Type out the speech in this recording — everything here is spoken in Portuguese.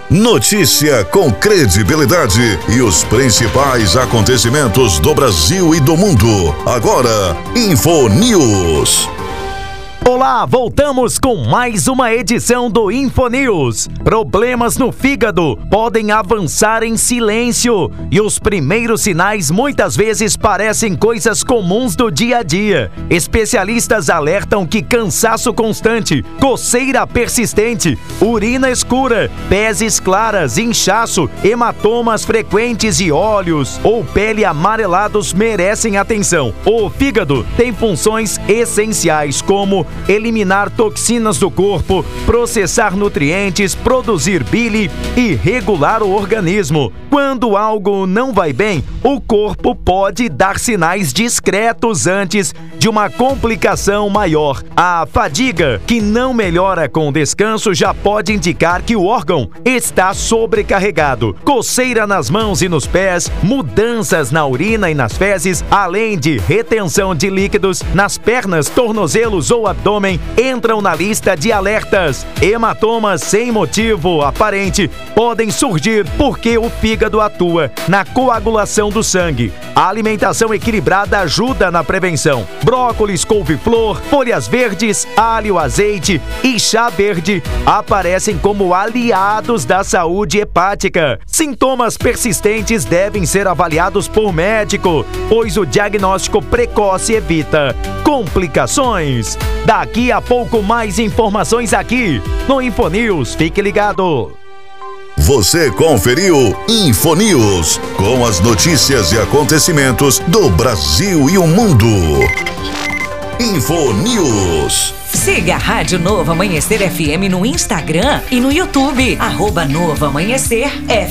Notícia com credibilidade e os principais acontecimentos do Brasil e do mundo. Agora, InfoNews. Olá, voltamos com mais uma edição do InfoNews. Problemas no fígado podem avançar em silêncio e os primeiros sinais muitas vezes parecem coisas comuns do dia a dia. Especialistas alertam que cansaço constante, coceira persistente, urina escura, fezes claras, inchaço, hematomas frequentes e olhos ou pele amarelados merecem atenção. O fígado tem funções essenciais como eliminar toxinas do corpo, processar nutrientes, produzir bile e regular o organismo. Quando algo não vai bem, o corpo pode dar sinais discretos antes de uma complicação maior. A fadiga, que não melhora com o descanso, já pode indicar que o órgão está sobrecarregado. Coceira nas mãos e nos pés, mudanças na urina e nas fezes, além de retenção de líquidos nas pernas, tornozelos ou abdômen, entram na lista de alertas. Hematomas sem motivo aparente podem surgir porque o fígado atua na coagulação do sangue. A alimentação equilibrada ajuda na prevenção. Brócolis, couve-flor, folhas verdes, alho, azeite e chá verde aparecem como aliados da saúde hepática. Sintomas persistentes devem ser avaliados por médico, pois o diagnóstico precoce evita complicações. Daqui a pouco mais informações aqui no InfoNews. Fique ligado. Você conferiu InfoNews, com as notícias e acontecimentos do Brasil e o mundo. InfoNews. Siga a Rádio Novo Amanhecer FM no Instagram e no YouTube. @Novo Amanhecer FM.